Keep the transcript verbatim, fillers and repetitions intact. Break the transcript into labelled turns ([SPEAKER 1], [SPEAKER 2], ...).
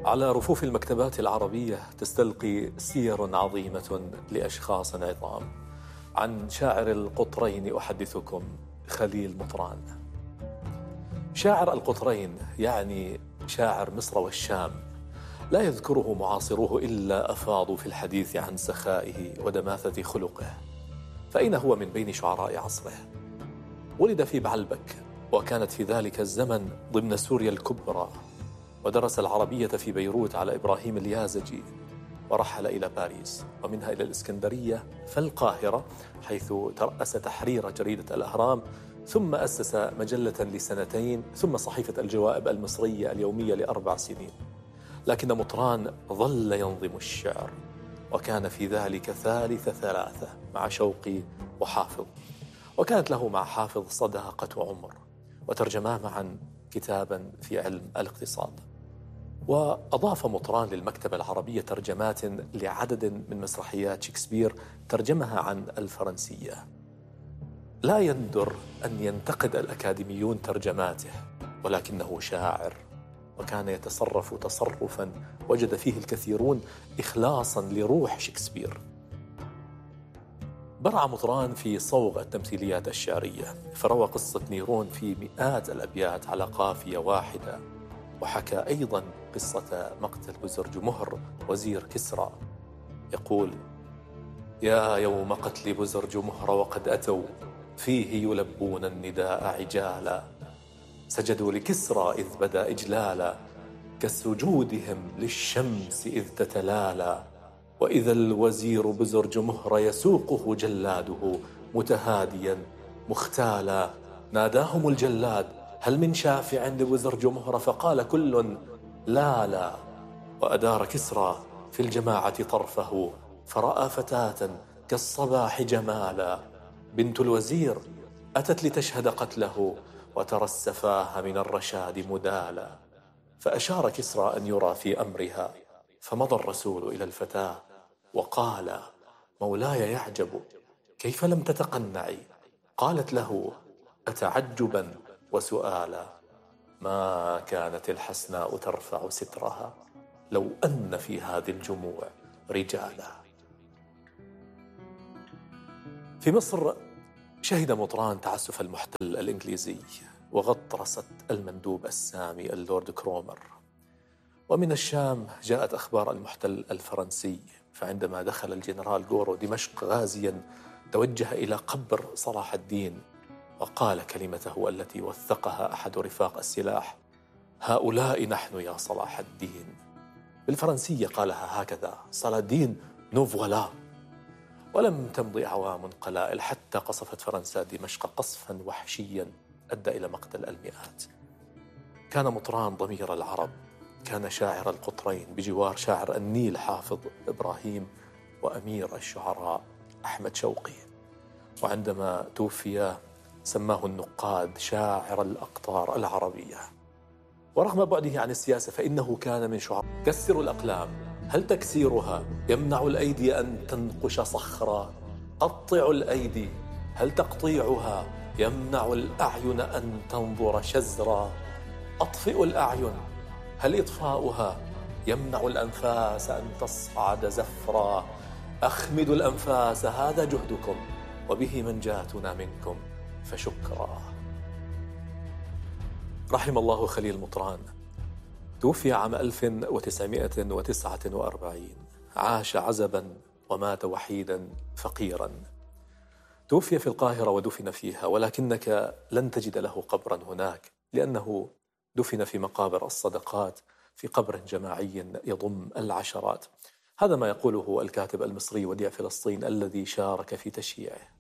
[SPEAKER 1] على رفوف المكتبات العربية تستلقي سير عظيمة لأشخاص عظام. عن شاعر القطرين أحدثكم، خليل مطران. شاعر القطرين يعني شاعر مصر والشام، لا يذكره معاصروه إلا أفاضوا في الحديث عن سخائه ودماثة خلقه. فأين هو من بين شعراء عصره؟ ولد في بعلبك، وكانت في ذلك الزمن ضمن سوريا الكبرى، ودرس العربية في بيروت على إبراهيم اليازجي، ورحل إلى باريس ومنها إلى الإسكندرية فالقاهرة، حيث ترأس تحرير جريدة الأهرام، ثم أسس مجلة لسنتين، ثم صحيفة الجوائب المصرية اليومية لأربع سنين. لكن مطران ظل ينظم الشعر، وكان في ذلك ثالث ثلاثة مع شوقي وحافظ، وكانت له مع حافظ صداقة عمر، وترجما معا كتابا في علم الاقتصاد. وأضاف مطران للمكتبة العربية ترجمات لعدد من مسرحيات شكسبير ترجمها عن الفرنسية. لا يندر أن ينتقد الأكاديميون ترجماته، ولكنه شاعر، وكان يتصرف تصرفا وجد فيه الكثيرون إخلاصا لروح شكسبير. برع مطران في صوغ التمثيليات الشعرية، فروى قصة نيرون في مئات الأبيات على قافية واحدة، وحكى أيضا قصة مقتل بزرجمهر وزير كسرى. يقول: يا يوم قتل بزرجمهر وقد أتوا فيه يلبون النداء عجالا، سجدوا لكسرى إذ بدا إجلالا، كسجودهم للشمس إذ تتلالى، وإذا الوزير بزرجمهر يسوقه جلاده متهاديا مختالا، ناداهم الجلاد: هل من شافع لبزرجمهر؟ فقال كل: لا لا. وأدار كسرى في الجماعة طرفه، فرأى فتاة كالصباح جمالا، بنت الوزير أتت لتشهد قتله، وترى السفاه من الرشاد مدالا، فأشار كسرى أن يرى في أمرها، فمضى الرسول إلى الفتاة وقال: مولاي يعجب، كيف لم تتقنعي؟ قالت له: أتعجبا وسؤالا، ما كانت الحسناء ترفع سترها لو أن في هذه الجموع رجالا. في مصر شهد مطران تعسف المحتل الإنجليزي وغطرسة المندوب السامي اللورد كرومر. ومن الشام جاءت أخبار المحتل الفرنسي، فعندما دخل الجنرال غورو دمشق غازيا توجه إلى قبر صلاح الدين، وقال كلمته التي وثقها أحد رفاق السلاح: هؤلاء نحن يا صلاح الدين. بالفرنسية قالها هكذا: صلاح الدين نو فوالا. ولم تمض أعوام قلائل حتى قصفت فرنسا دمشق قصفا وحشيا أدى إلى مقتل المئات. كان مطران ضمير العرب، كان شاعر القطرين بجوار شاعر النيل حافظ إبراهيم وأمير الشعراء أحمد شوقي. وعندما توفي سماه النقاد شاعر الأقطار العربية. ورغم بعده عن السياسة فإنه كان من شعراء. كسروا الأقلام، هل تكسيرها يمنع الأيدي أن تنقش صخرا؟ قطعوا الأيدي، هل تقطيعها يمنع الأعين أن تنظر شزرا؟ أطفئوا الأعين، هل إطفاؤها يمنع الأنفاس أن تصعد زفرا؟ أخمدوا الأنفاس، هذا جهدكم، وبه منجاتنا منكم فشكرا. رحم الله خليل مطران، توفي عام ألف وتسعمائة وتسعة وأربعين، عاش عزبا ومات وحيدا فقيرا. توفي في القاهرة ودفن فيها، ولكنك لن تجد له قبرا هناك، لأنه دفن في مقابر الصدقات في قبر جماعي يضم العشرات. هذا ما يقوله الكاتب المصري وديع فلسطين الذي شارك في تشييعه.